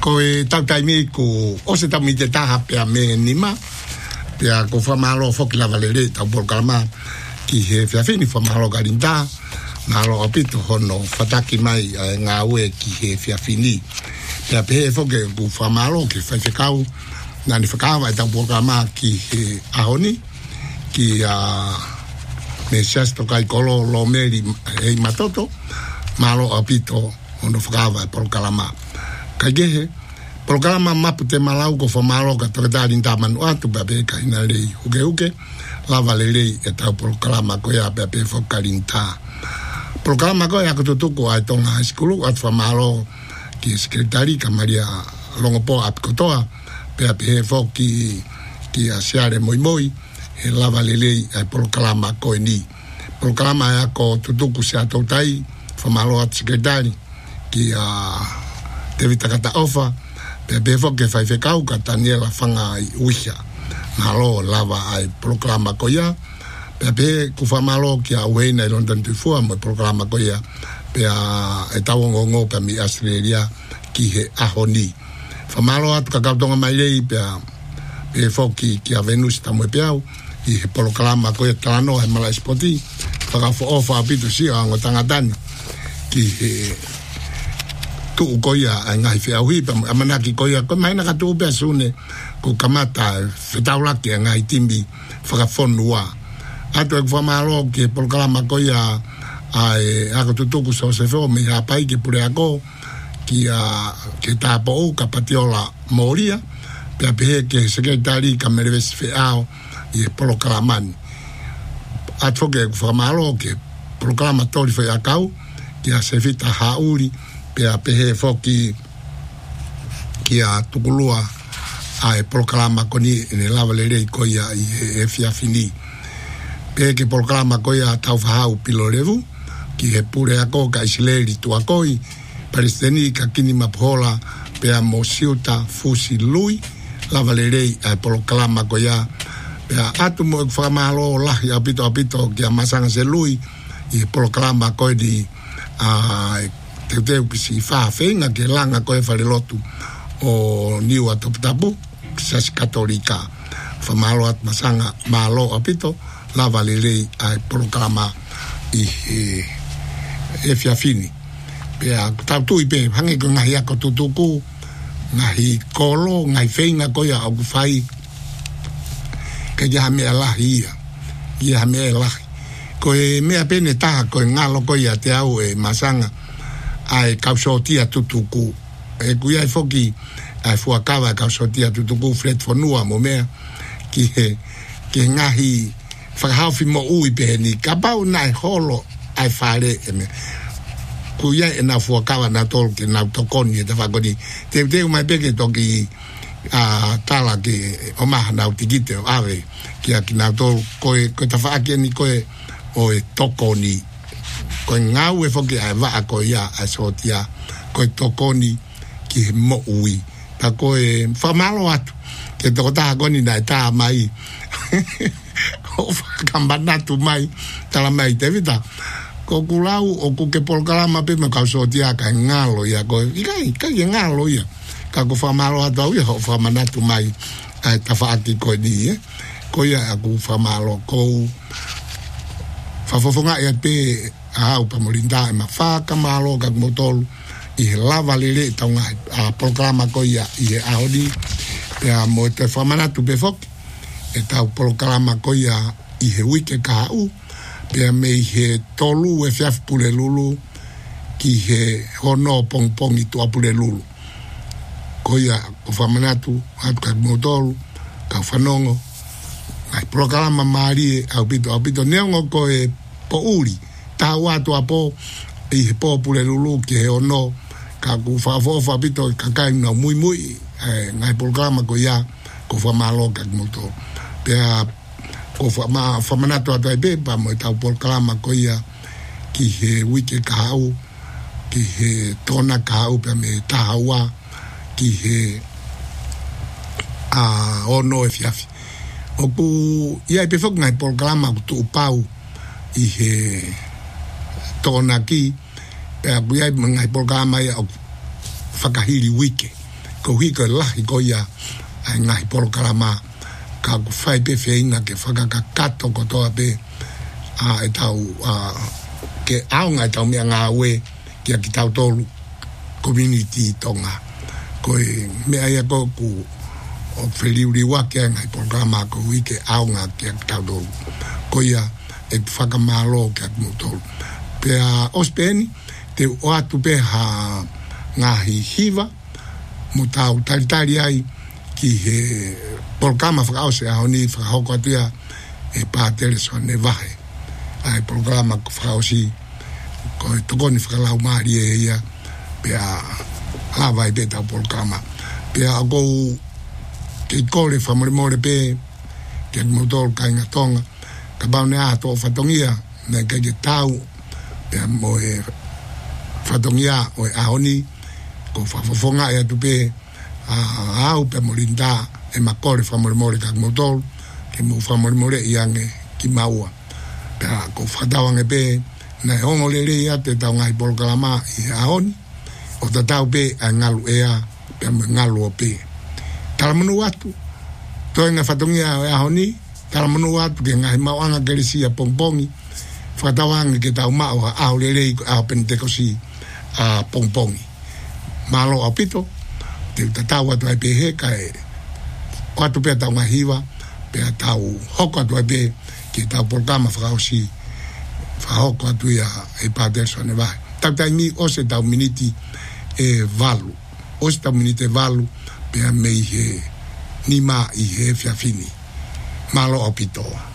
ko e tautaimi ko o se tami te taha pea me nima pea ko whamalo foki la valere tau Polokalama ki he whiawhini whamalo garinda malo apito hono whataki mai ngā ue ki he whiawhini pea pehe foki ku whamalo ki whaiwhekau nani whakawa e tau Polokalama ki he ahoni ki me siasto kai kolo lo meri hei matoto malo apito hono whakawa e Polokalama kagehe Polokalama mapu te malau ko whamalo ka takatari nta manu atu pepe ka hina rei uke lava le rei e tau Polokalama ko ia pepe whakari nta Polokalama ko ia kututuku ai tonga high school at whamalo ki sekretari ka Maria Longopo apikotoa pepe whoki ki a siare moi he lava le rei ai Polokalama ko e ni Polokalama ia ko tutuku se atoutai whamalo at sekretari ki a Tevi takata ofa pepe foke whaiwhekau ka Daniela whanga ai uiha malo lava ai Polokalama ko ia pepe ku whamalo ki a uheina i London Tufua mo Polokalama ko ia pea e tawongongo pe mi Australia ki he ahoni whamalo atu ka kautonga mai rei pea pe foki ki a Venus tamu e peau i he Polokalama ko ia talano he mala spoti whakafo ofa apitu si o ango tangatani ki he tu koia ai ngai fe aui pa amanaki koia ko mai na ka tu pe sune ko kamata fetaula ki ngai timbi faka fonua ato e famalo ki Polokalama koia ai ako tutuku so se fo me ha pai ki pure ako ki a ki ta po ka patiola moria pe pe ke sekretari ka merves fe ao i Polokalama ato ke famalo ki Polokalama tori fe akau ki a se vita hauri pea pehe foki ki a tukulua ai Polokalama koni ne lava le rei koia i he whiawhini pehe ke Polokalama koia tau whahau pilorevu ki he pure ako ka isileri tu akoi paristeni ka kini mapola pea mo siuta fusi lui lava le rei ai Polokalama koia pea atu mo whamalo lahi apito ki a masanga se lui i Polokalama koi di te upisi whawhenga ke langa koe whare lotu o niua toputapu sasi katolika whamalo at masanga malo apito lava le rei ai Polokalama i he whiawhini pea tau tui pe hange ko ngahi ako tutuku ngahi kolo ngahi whenga koe au kuwhai ke jaha mea lahi ia mea lahi koe mea pene taha koe ngalo koe a te au e masanga ai kausotia tutuku e kuia i foki ai fuakawa kausotia tutuku fret fonua mo mea ki ngahi whakahauwhi mo ui peheni ka pau nai holo ai whare e me kuia e na fuakawa na tolu ki na tokoni e te whakoni te mai peke toki tala ki o maha na utikite o ave ki a ki na tolu koe ta whaake ni koe o e tokoni ko ngau e foki ai va ko ia a sotia ko tokoni ki mo ui ta ko e famalo atu ke to ta goni na ta mai o kambana tu mai tala mai te vita ko kulau o ku ke Polokalama pe me ka sotia ka ngalo ia ko ka ngalo ia ka ko famalo atu ia ho famana tu mai ai ta fa ati ko ni ko ia ku famalo ko fafofonga ia pe au pa molinda e mawhaka malo kak motolu i he lava lele taunga a Polokalama ko ia i he ahodi pea mo te whamanatu pe foki e tau Polokalama ko ia i he wike ka au pea me i he tolu e whiaf pule lulu ki he hono pong i tua pule lulu ko ia ko whamanatu hatu kak motolu ka whanongo ai Polokalama maari au pito neongo ko e po uri tau atu apo i he pōpule lulu ki he ono ka ku whafofa pito ka kai na mui ngai Polokalama ko ia ko whamalo ka moto pea ko whamanato atu ai pepa mo tau Polokalama ko ia ki he wike ka hau ki he tona ka hau pea me tahaua ki he ono e fiafi o ku ia i pefok ngai Polokalama ku tu upau i he tona ki pea kuiai mangai Polokalama ia o whakahiri wike ko hika lahi ko ia ai ngahi polo kalama ka ku fai pe feina ke whakakakato ko toa pe e tau ke aunga e tau mea ngā ue kia ki tau tolu community tonga ko e mea ia ko ku o whiliuriwa kia ngai polo kalama ko hike aunga kia ki tau tolu ko ia e whakamalo kia ki mutolu pea ospeni te o atu pe ha ngahi hiva mo tau taritari ai ki he programa whakaose a honi whakahoko atua e pātere so ne vahe ai programa whakaosi ko e tokoni whakalau maari e ia pea hawa i pe tau programa pea a kou ke kore whamoremore pe ke motol ka inga tonga ka baune a to whatongia na ke tau pea mo e whatongia o e a honi ko whafonga e atu pe au pe morinda e makore whamoremore ka motol ke mo whamoremore i ange ki maua pe ko whatawang e pe na e hongo lere ia te tau ngai polo kalama i aoni o ta tau pe a ngalu ea pe mo ngalu o pe talamanu atu to inga whatongia e ahoni talamanu atu ke ngai mauanga kerisia pongpongi whatawang ke tau mao au lere i au pentekosi a pongpongi malo apito te tatawa tu ai pehe kai o atu pe tau ngahiwa pe tau hoko atu ai pe ki tau programa whakaosi whahoko atu ia e pāterso ne vai tau mi o se tau miniti e valu o se tau miniti e valu pe a me i he nima i he fiafini malo apitoa